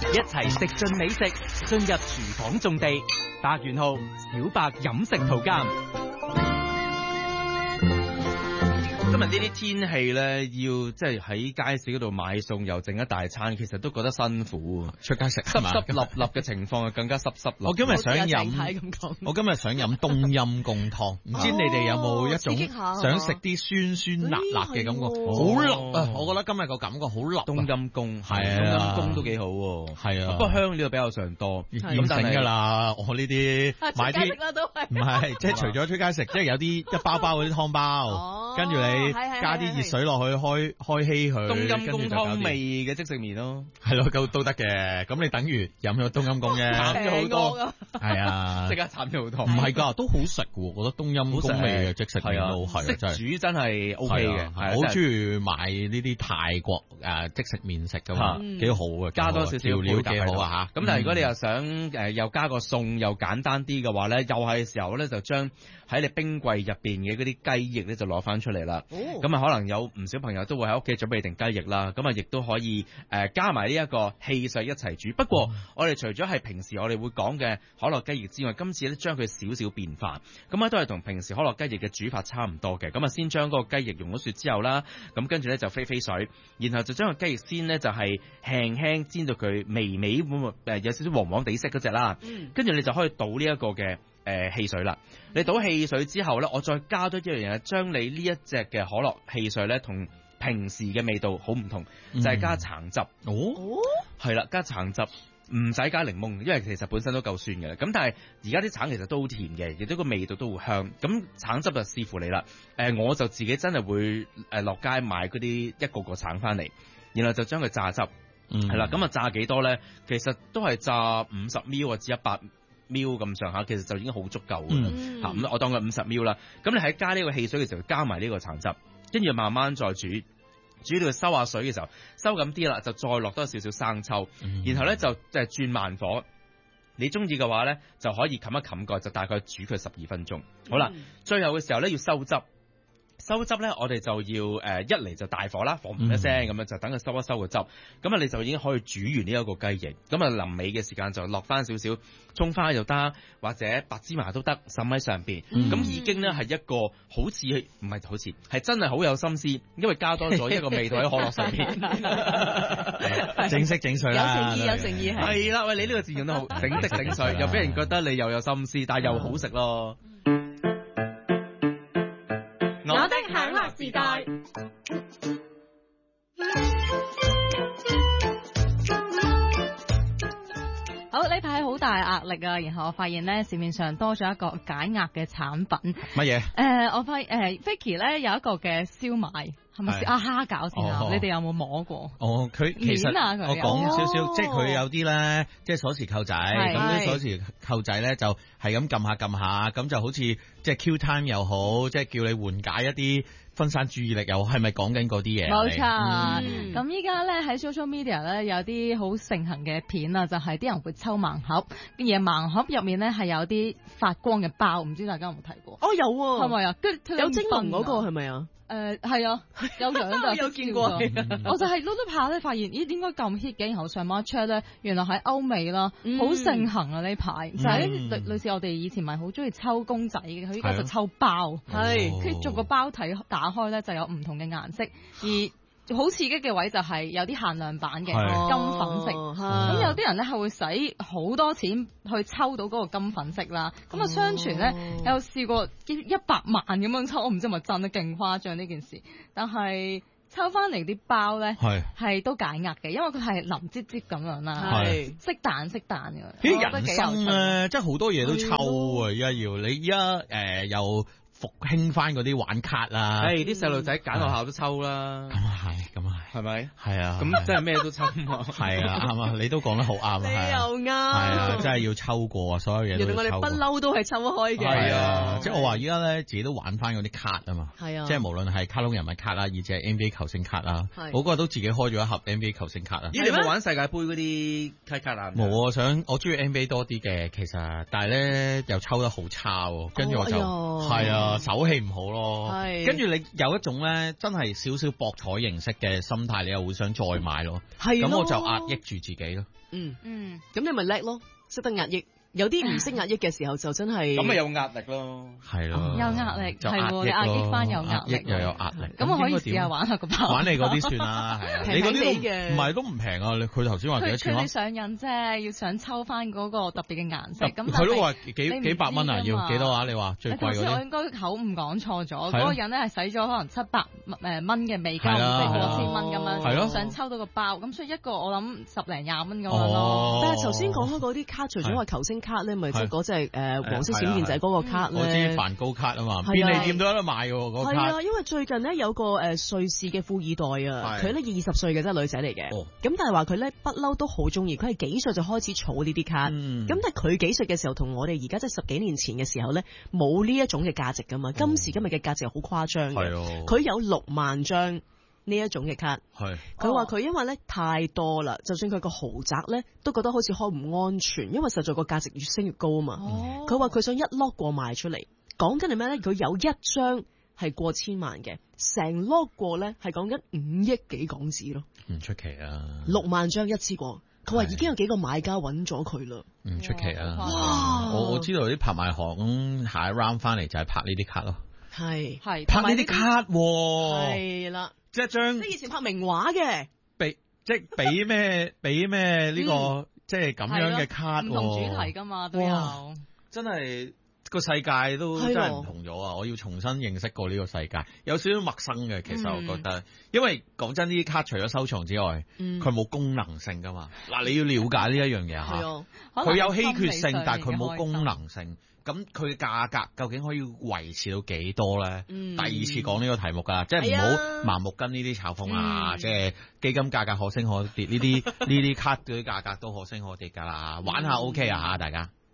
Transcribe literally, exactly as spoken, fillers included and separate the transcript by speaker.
Speaker 1: 一齊食盡美食，進入廚房種地。白元浩、小白飲食圖鑑。今日呢啲天氣咧，要即係喺街市嗰度買餸又整一大餐，其實都覺得辛苦。出街食濕濕立立嘅情況啊，更加濕濕立。
Speaker 2: 我今日想飲，我今日想飲冬陰功湯，唔知你哋有冇一種想食啲酸酸辣辣嘅感覺？好辣啊！我覺得今日個感覺好辣。
Speaker 1: 冬陰功
Speaker 2: 係啊，
Speaker 1: 冬陰功都幾好喎。係啊，不過香料比較上多。
Speaker 2: 咁整㗎啦，我呢啲買啲唔係，即係除咗出街食，即係有啲一包包嗰啲湯包，跟住你。加啲熱水落去，開開稀佢。冬陰功湯味嘅即食麵咯，係咯，都都得嘅。咁你等於飲咗冬陰功嘅，
Speaker 1: 慘咗好多。係
Speaker 2: 啊，
Speaker 1: 即刻慘咗好多。
Speaker 2: 唔係㗎，都好食嘅。我覺得冬陰功味嘅即食麵都係啊，真係。
Speaker 1: 煮真係 O K 嘅，
Speaker 2: 係好中意買呢啲泰國誒即食麵食㗎嘛，幾好嘅。加多少少調料幾好啊嚇。咁但係如果你又想誒又加個餸又簡單啲嘅話咧，又係時候咧就將喺你冰櫃入邊嘅嗰啲雞翼咧就攞翻出嚟啦。咁啊，可能有唔少朋友都會喺屋企準備定雞翼啦。咁啊，亦都可以誒、呃、加埋呢一個汽水一齊煮。不過，我哋除咗係平時我哋會講嘅可樂雞翼之外，今次咧將佢少少變化。咁啊，都係同平時可樂雞翼嘅煮法差唔多嘅。咁啊，先將嗰個雞翼溶咗雪之後啦，咁跟住咧就飛飛水，然後就將個雞翼先咧就係輕輕煎到佢微微誒、呃、有少少黃黃地色嗰隻啦。跟住你就可以倒呢一個嘅。誒、呃、汽水啦，你倒汽水之後咧，我再加多一樣嘢，將你呢一隻嘅可樂汽水咧，同平時嘅味道好唔同，嗯、就係加橙汁。哦，係啦，加橙汁，唔使加檸檬，因為其實本身都夠酸嘅啦。咁但係而家啲橙其實都好甜嘅，亦都個味道都好香。咁橙汁就視乎你啦。誒、呃，我就自己真係會誒落街買嗰啲一個個橙翻嚟，然後就將佢榨汁。嗯，係啦，咁啊榨幾多咧？其實都係榨五十 ml 或者一百。秒咁上下，其實就已經好足夠嘅啦。嚇、嗯，咁我當佢五十秒啦。咁你喺加呢個汽水嘅時候，加埋呢個橙汁，跟住慢慢再煮，煮到佢收下水嘅時候，收咁啲啦，就再落多少少生抽，嗯、然後咧就即係轉慢火。你中意嘅話咧，就可以冚一冚蓋，就大概煮佢十二分鐘。好啦，嗯、最後嘅時候咧要收汁。收汁咧，我哋就要誒、呃、一嚟就大火啦，火唔一聲咁樣就等佢收一收個汁，咁啊你就已經可以煮完呢一個雞翼，咁啊臨尾嘅時間就落翻少少蔥花又得，或者白芝麻都得，滲喺上邊，咁、嗯、已經咧係一個好似唔係好似係真係好有心思，因為加多咗一個味道喺可樂上邊，整色整水啦，
Speaker 3: 有誠意有誠意係，
Speaker 1: 係啦，喂你呢個字用得好，整色整水，又俾人覺得你又有心思，但係又好食咯。
Speaker 3: 我的享樂時代，好呢排好大壓力啊！然後我發現咧市面上多咗一個解壓嘅產品。
Speaker 2: 乜嘢？誒、
Speaker 3: 呃，我發現誒、呃、Vicky 咧有一個嘅燒賣。係咪啊蝦餃先啊？你哋有冇摸過？
Speaker 2: 哦，佢其實我講少少，即係佢有啲咧，即係鎖匙扣仔，咁啲鎖匙扣仔咧就係咁撳下撳下，咁就好似即係 Q time 又好，即係叫你緩解一啲分散注意力又好，係咪講緊嗰啲嘢？
Speaker 3: 冇錯。咁依家咧喺 social media 咧有啲好盛行嘅片啊，就係啲人會抽盲盒，而盲盒入面咧係有啲發光嘅包，唔知大家有冇睇過？
Speaker 4: 哦，有喎，
Speaker 3: 係咪啊？
Speaker 4: 有精靈嗰個係咪啊？
Speaker 3: 誒係啊，有樣㗎，
Speaker 4: 有見過。
Speaker 3: 我就係碌碌下咧，發現咦點解咁 hit 嘅？然後上網 check 咧，原來喺歐美啦，好盛行啊呢排。就係類類似我哋以前咪好中意抽公仔嘅，佢依家就抽包，係佢逐個包體打開咧就有唔同嘅顏色，而好刺激嘅位就係有啲限量版嘅金粉色。咁有啲人咧係會使好多錢去抽到嗰個金粉色啦。咁啊相傳咧有試過一百萬咁樣抽，我唔知係咪真得勁誇張呢件事，但係抽翻嚟啲包咧係係都解壓嘅，因為佢係淋唧唧咁樣啦，係識彈識彈嘅。
Speaker 2: 啲人生咧，即係好多嘢都抽啊！而家要你而家誒又復興翻嗰啲玩卡啦，
Speaker 1: 誒啲細路仔揀學校都抽啦，
Speaker 2: 咁啊係，咁啊係，
Speaker 1: 係咪？
Speaker 2: 係啊，
Speaker 1: 咁真係咩都抽啊，
Speaker 2: 係啊啱啊，你都講得好啱啊，
Speaker 4: 你又啱，
Speaker 2: 係啊，真係要抽過啊，所有嘢都要抽過。原來我哋不
Speaker 4: 嬲都係抽開嘅，
Speaker 2: 係啊，即係我話而家咧自己都玩翻嗰啲卡啊嘛，
Speaker 4: 係啊，
Speaker 2: 即係無論係卡通人物卡啦，而且係 N B A 球星卡啦，我嗰日都自己開咗一盒 N B A 球星卡啊。
Speaker 1: 咦，你有冇玩世界盃嗰啲卡卡啊？
Speaker 2: 冇啊，想我中意 N B A 多啲嘅，其實，但係咧又抽得好差喎，跟住我就係啊。 啊，手氣唔好咯。
Speaker 4: 係。
Speaker 2: 跟住你有一種咧，真係少少博彩形式嘅心態，你又會想再買咯。
Speaker 4: 係。
Speaker 2: 咁我就壓抑住自己咯。
Speaker 4: 嗯
Speaker 3: 嗯。
Speaker 4: 咁你咪叻咯，識得壓抑。有啲唔識壓抑嘅時候就真係
Speaker 1: 咁咪有壓力咯，
Speaker 2: 係咯，
Speaker 3: 有壓力係喎，你壓抑翻有壓力，
Speaker 2: 又有壓力。
Speaker 3: 咁我可以試下玩下個包，
Speaker 2: 玩你嗰啲算啦，係啊，你嗰啲都唔係都唔平啊！佢頭先話幾多錢啊？
Speaker 3: 佢上癮啫，要想抽翻嗰個特別嘅顏色。咁
Speaker 2: 佢都話幾幾百蚊啊？要幾多啊？你話最貴嗰啲？頭先
Speaker 3: 我應該口誤講錯咗，嗰個人咧係使咗可能七百誒蚊嘅美金，定過千蚊咁樣，
Speaker 2: 係咯，
Speaker 3: 想抽到個包，咁所以一個我諗十零廿蚊咁樣咯。
Speaker 4: 但係頭先講開嗰啲卡，除咗話球星卡咧，咪即係嗰隻誒黃色閃電仔嗰個卡咧，
Speaker 2: 我知梵高卡啊嘛，便利店都有得買嘅嗰個卡。
Speaker 4: 係啊，因為最近呢，有個誒瑞士嘅富二代啊，佢咧二十歲嘅即係女仔嚟嘅，咁但係話佢咧不嬲都好中意，佢係幾歲就開始儲呢啲卡，咁但係佢幾歲嘅時候同我哋而家即係十幾年前嘅時候咧，冇呢一種嘅價值噶嘛，今時今日嘅價值好誇張嘅，佢有六萬張。呢一種嘅卡，係佢話佢因為咧太多啦，就算佢個豪宅咧都覺得好似開唔安全，因為實在個價值越升越高啊嘛。佢話佢想一 lock 過賣出嚟，講緊係咩咧？佢有一張係過千萬嘅，成 lock 過咧係講緊五億幾港紙咯。
Speaker 2: 唔出奇啊！
Speaker 4: 六萬張一次過，佢話已經有幾個買家揾咗佢啦。
Speaker 2: 唔出奇啊！哇！我我知道啲拍賣行下一 round 翻嚟就係拍呢啲卡咯。
Speaker 4: 係係
Speaker 2: 拍呢啲卡，
Speaker 4: 係啦。
Speaker 2: 即係將，
Speaker 4: 即係以前拍名畫嘅，
Speaker 2: 俾即係俾咩俾咩呢個、嗯、即係咁樣嘅卡，
Speaker 3: 唔同主題噶嘛都有，
Speaker 2: 真係個世界都真係唔同咗啊！我要重新認識過呢個世界，有少少陌生嘅。其實我覺得，嗯、因為講真，呢啲卡除咗收藏之外，佢冇、嗯、功能性噶嘛。嗱，你要了解呢一樣嘢吓，佢、啊、有稀缺性，但係佢冇功能性。咁佢嘅價格究竟可以維持到幾多咧？嗯、第二次講呢個題目㗎，即係唔好盲目跟呢啲炒風啊！嗯、即係基金價格可升可跌，呢啲呢啲卡嗰啲價格都可升可跌㗎啦，玩下 OK 啊嚇，大家。